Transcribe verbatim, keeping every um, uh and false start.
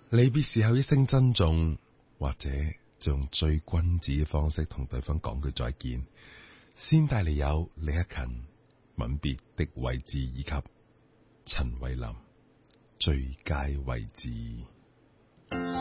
離別時候一聲珍重，或者就用最君子嘅方式同對方講句再見，先帶嚟有李克勤吻別的位置以及陳慧琳最佳位置。